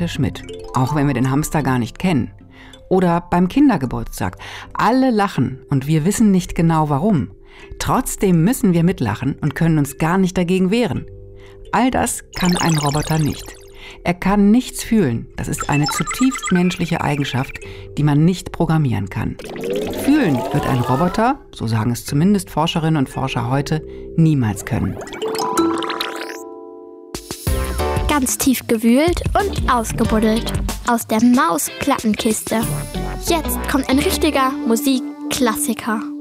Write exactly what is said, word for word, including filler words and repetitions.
automatisch mit, auch wenn wir den Hamster gar nicht kennen. Oder beim Kindergeburtstag. Alle lachen und wir wissen nicht genau warum. Trotzdem müssen wir mitlachen und können uns gar nicht dagegen wehren. All das kann ein Roboter nicht. Er kann nichts fühlen. Das ist eine zutiefst menschliche Eigenschaft, die man nicht programmieren kann. Fühlen wird ein Roboter, so sagen es zumindest Forscherinnen und Forscher heute, niemals können. Ganz tief gewühlt und ausgebuddelt. Aus der Maus-Plattenkiste. Jetzt kommt ein richtiger Musikklassiker.